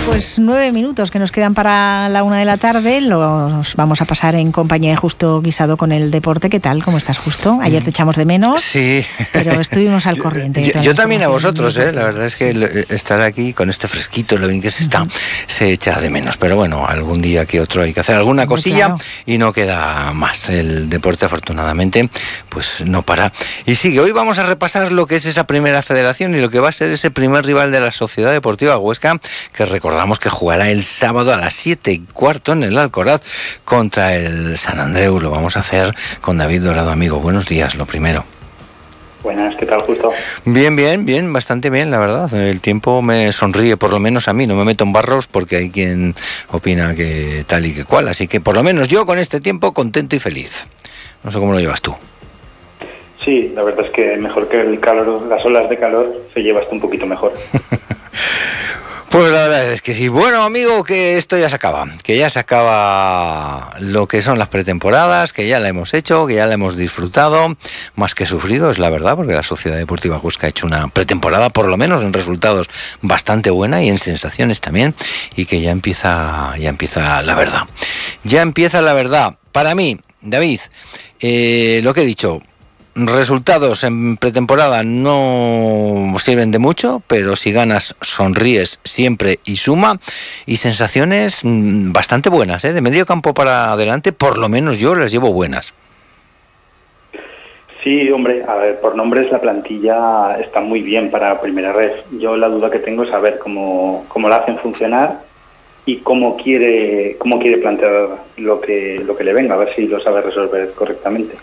Pues 9 minutos que nos quedan para la 1 de la tarde. Los vamos a pasar en compañía de Justo Guisado con el deporte. ¿Qué tal? ¿Cómo estás, Justo? Ayer te echamos de menos. Sí. Pero estuvimos al corriente. Yo también a vosotros, La verdad es que estar aquí con este fresquito, lo bien que se está, se echa de menos. Pero bueno, algún día que otro hay que hacer alguna cosilla, claro. Y no queda más. El deporte, afortunadamente, pues no para. Y sigue. Hoy vamos a repasar lo que es esa primera federación y lo que va a ser ese primer rival de la Sociedad Deportiva Huesca, que recordamos que jugará el sábado a las 7:15 en el Alcoraz contra el Sant Andreu. Lo vamos a hacer con David Dorado, amigo. Buenos días, lo primero. Buenas, ¿qué tal, Justo? Bien, bastante bien, la verdad. El tiempo me sonríe, por lo menos a mí. No me meto en barros porque hay quien opina que tal y que cual. Así que por lo menos yo con este tiempo contento y feliz. No sé cómo lo llevas tú. Sí, la verdad es que mejor que el calor, las olas de calor se lleva hasta un poquito mejor. Pues la verdad es que sí. Bueno, amigo, que esto ya se acaba. Que ya se acaba lo que son las pretemporadas, que ya la hemos hecho, que ya la hemos disfrutado. Más que sufrido, es la verdad, porque la Sociedad Deportiva Huesca ha hecho una pretemporada, por lo menos en resultados, bastante buena y en sensaciones también. Y que ya empieza la verdad. Ya empieza la verdad. Para mí, David, lo que he dicho... Resultados en pretemporada no sirven de mucho, pero si ganas, sonríes siempre y suma. Y sensaciones bastante buenas, de medio campo para adelante, por lo menos yo las llevo buenas. Sí, hombre, a ver, por nombres la plantilla está muy bien para primera red. Yo la duda que tengo es saber cómo la hacen funcionar y cómo quiere plantear lo que le venga, a ver si lo sabe resolver correctamente.